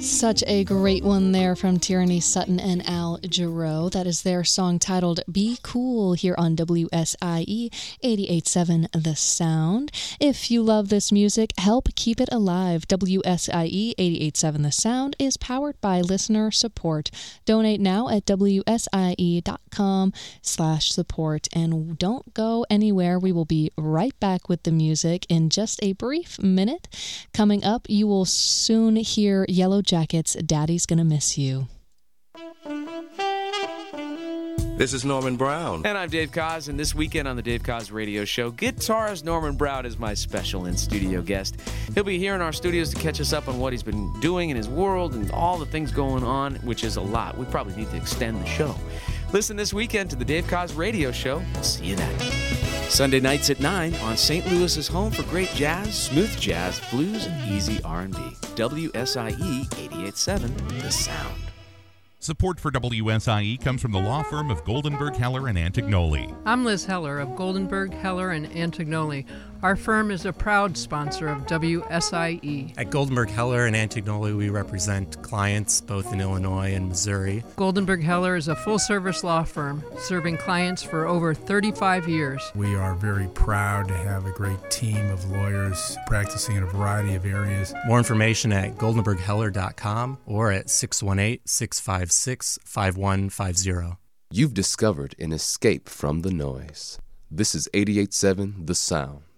Such a great one there from Tierney Sutton and Al Jarreau. That is their song titled Be Cool here on WSIE 88.7 The Sound. If you love this music, help keep it alive. WSIE 88.7 The Sound is powered by listener support. Donate now at WSIE.com/support. And don't go anywhere. We will be right back with the music in just a brief minute. Coming up, you will soon hear Yellow Jackets, Daddy's Gonna Miss You. This is Norman Brown. And I'm Dave Koz, and this weekend on the Dave Koz Radio Show, guitarist Norman Brown is my special in-studio guest. He'll be here in our studios to catch us up on what he's been doing in his world and all the things going on, which is a lot. We probably need to extend the show. Listen this weekend to the Dave Koz Radio Show. See you then. Sunday nights at 9 on St. Louis's home for great jazz, smooth jazz, blues, and easy R&B. WSIE 88.7 The Sound. Support for WSIE comes from the law firm of Goldenberg, Heller, and Antignoli. I'm Liz Heller of Goldenberg, Heller, and Antignoli. Our firm is a proud sponsor of WSIE. At Goldenberg, Heller, and Antignoli, we represent clients both in Illinois and Missouri. Goldenberg, Heller is a full-service law firm serving clients for over 35 years. We are very proud to have a great team of lawyers practicing in a variety of areas. More information at goldenbergheller.com or at 618-656-5150. You've discovered an escape from the noise. This is 88.7 The Sound.